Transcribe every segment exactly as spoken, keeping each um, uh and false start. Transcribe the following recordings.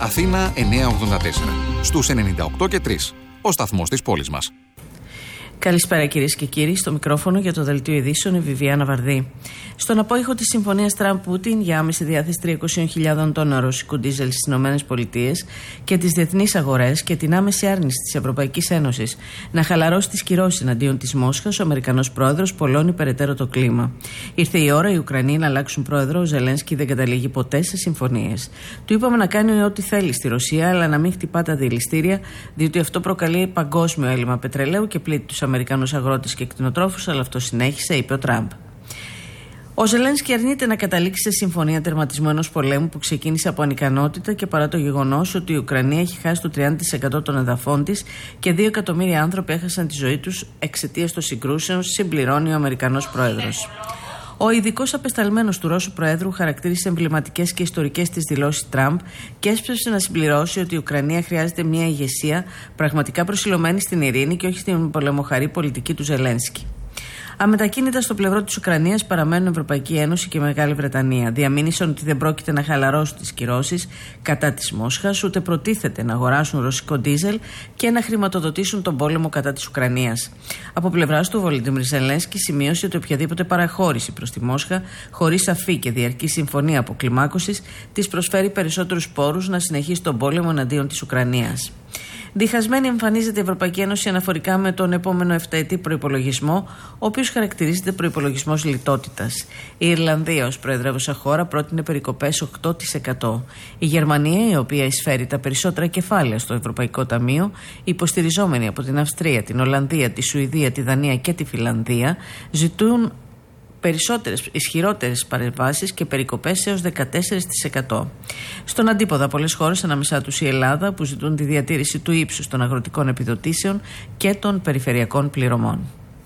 Αθήνα εννιακόσια ογδόντα τέσσερα. Στους ενενήντα οκτώ και τρία. Ο σταθμός της πόλης μας. Καλησπέρα κυρίες και κύριοι. Στο μικρόφωνο για το δελτίο ειδήσεων η Βιβιάνα Βαρδί. Στον απόϊχο της συμφωνίας Τραμπ-Πούτιν για άμεση διάθεση τριακόσιες χιλιάδες τόνων ρωσικού ντίζελ στις ΗΠΑ και τις διεθνείς αγορές και την άμεση άρνηση της Ευρωπαϊκής Ένωσης να χαλαρώσει τις κυρώσεις εναντίον της Μόσχας, ο Αμερικανός πρόεδρος πολλώνει περαιτέρω το κλίμα. Ήρθε η ώρα οι Ουκρανοί να αλλάξουν πρόεδρο. Ο Ζελένσκι δεν καταλήγει ποτέ σε συμφωνίες. Του είπαμε να κάνει ό,τι θέλει στη Ρωσία, αλλά να μην χτυπά τα δηληστήρια, διότι αυτό προκαλεί παγκόσμιο έλλειμμα πετρελαίου και πλήττει τους Αμερικανούς αγρότες και κτηνοτρόφους, αλλά αυτό συνέχισε, είπε ο Τραμπ. Ο Ζελένσκι αρνείται να καταλήξει σε συμφωνία τερματισμού ενός πολέμου που ξεκίνησε από ανικανότητα και παρά το γεγονός ότι η Ουκρανία έχει χάσει το τριάντα τοις εκατό των εδαφών της και δύο εκατομμύρια άνθρωποι έχασαν τη ζωή τους εξαιτίας των συγκρούσεων, συμπληρώνει ο Αμερικανός πρόεδρος. Ο ειδικός απεσταλμένος του Ρώσου Προέδρου χαρακτήρισε εμβληματικές και ιστορικές τις δηλώσεις Τραμπ και έσπευσε να συμπληρώσει ότι η Ουκρανία χρειάζεται μια ηγεσία πραγματικά προσιλωμένη στην ειρήνη και όχι στην πολεμοχαρή πολιτική του Ζελένσκι. Αμετακίνητα στο πλευρό της Ουκρανίας παραμένουν η Ευρωπαϊκή Ένωση και η Μεγάλη Βρετανία. Διαμήνυσαν ότι δεν πρόκειται να χαλαρώσουν τις κυρώσεις κατά της Μόσχας, ούτε προτίθεται να αγοράσουν ρωσικό ντίζελ και να χρηματοδοτήσουν τον πόλεμο κατά της Ουκρανίας. Από πλευράς του, ο Βολοντίμιρ Ζελένσκι σημείωσε ότι οποιαδήποτε παραχώρηση προς τη Μόσχα, χωρίς σαφή και διαρκή συμφωνία αποκλιμάκωσης, της προσφέρει περισσότερους πόρους να συνεχίσει τον πόλεμο εναντίον της Ουκρανίας. Διχασμένη εμφανίζεται η Ευρωπαϊκή Ένωση αναφορικά με τον επόμενο εφταετή προϋπολογισμό, ο οποίος χαρακτηρίζεται προϋπολογισμός λιτότητας. Η Ιρλανδία ως προεδρεύουσα χώρα πρότεινε περικοπές οκτώ τοις εκατό. Η Γερμανία, η οποία εισφέρει τα περισσότερα κεφάλαια στο Ευρωπαϊκό Ταμείο, υποστηριζόμενη από την Αυστρία, την Ολλανδία, τη Σουηδία, τη Δανία και τη Φινλανδία, ζητούν περισσότερες, ισχυρότερες παρεμβάσεις και περικοπές έως δεκατέσσερα τοις εκατό. Στον αντίποδα, πολλές χώρες, ανάμεσά τους η Ελλάδα, που ζητούν τη διατήρηση του ύψους των αγροτικών επιδοτήσεων και των περιφερειακών πληρωμών.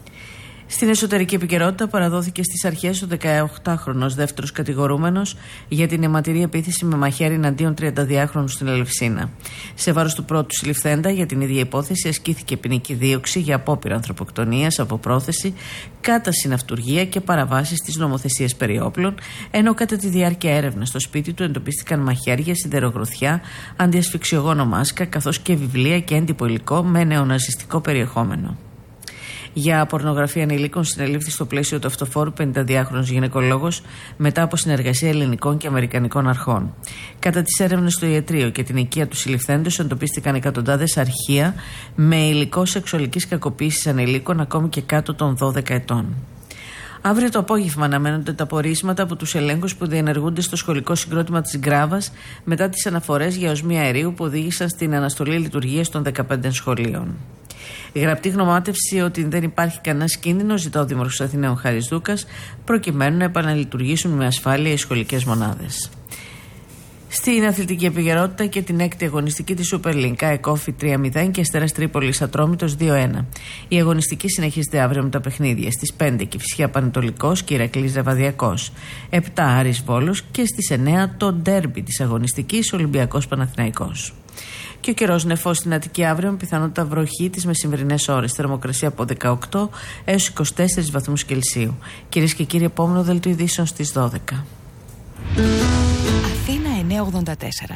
Στην εσωτερική επικαιρότητα παραδόθηκε στις αρχές ο δεκαοκτάχρονος δεύτερος κατηγορούμενος για την αιματηρή επίθεση με μαχαίρι εναντίον τριανταδυάχρονου στην Ελευσίνα. Σε βάρος του πρώτου συλληφθέντα για την ίδια υπόθεση ασκήθηκε ποινική δίωξη για απόπειρα ανθρωποκτονίας από πρόθεση, κατά συναυτουργία και παραβάσεις της νομοθεσίας περί όπλων, ενώ κατά τη διάρκεια έρευνας στο σπίτι του εντοπίστηκαν μαχαίρια, σιδερογροθιά, αντιασφυξιογόνο μάσκα, καθώς και βιβλία και έντυπο υλικό με νεοναζιστικό περιεχόμενο. Για πορνογραφία ανηλίκων συνελήφθη στο πλαίσιο του αυτοφόρου πενηνταδυάχρονος γυναικολόγος μετά από συνεργασία ελληνικών και αμερικανικών αρχών. Κατά τις έρευνες στο ιατρείο και την οικία του συλληφθέντος εντοπίστηκαν εκατοντάδες αρχεία με υλικό σεξουαλικής κακοποίησης ανηλίκων ακόμη και κάτω των δώδεκα ετών. Αύριο το απόγευμα αναμένονται τα πορίσματα από τους ελέγχους που διενεργούνται στο σχολικό συγκρότημα της Γκράβας μετά τις αναφορές για οσμία αερίου που οδήγησαν στην αναστολή λειτουργίας των δεκαπέντε σχολείων. Η γραπτή γνωμάτευση ότι δεν υπάρχει κανένας κίνδυνος ζητά ο Δήμαρχος Αθηναίων Χάρης Δούκας προκειμένου να επαναλειτουργήσουν με ασφάλεια οι σχολικές μονάδες. Στην αθλητική επικαιρότητα και την έκτη αγωνιστική της Super League, ΑΕΚΟΦΗ τρία μηδέν και Αστέρας Τρίπολης Ατρόμητος δύο ένα. Η αγωνιστική συνεχίζεται αύριο με τα παιχνίδια. Στις πέντε Κηφισιά Πανετολικός και Ηρακλής Ραβαδιακός. επτά Άρης Βόλος και στις εννέα το ντέρμπι της αγωνιστικής Ολυμπιακός Παναθηναϊκός. Και ο καιρός νεφός στην Αττική αύριο με πιθανότητα βροχή τις μεσημβρινές ώρες. Θερμοκρασία από δεκαοκτώ έως είκοσι τέσσερις βαθμούς Κελσίου. Κυρίες και κύριοι, επόμενο δελτίο ειδήσεων στις δώδεκα. Αθήνα εννιακόσια ογδόντα τέσσερα.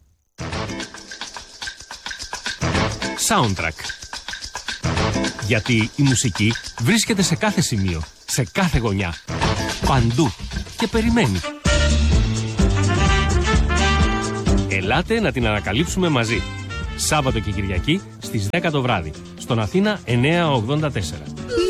Soundtrack. Γιατί η μουσική βρίσκεται σε κάθε σημείο, σε κάθε γωνιά, παντού και περιμένει. Ελάτε να την ανακαλύψουμε μαζί. Σάββατο και Κυριακή στις δέκα το βράδυ. Στον Αθήνα εννιακόσια ογδόντα τέσσερα.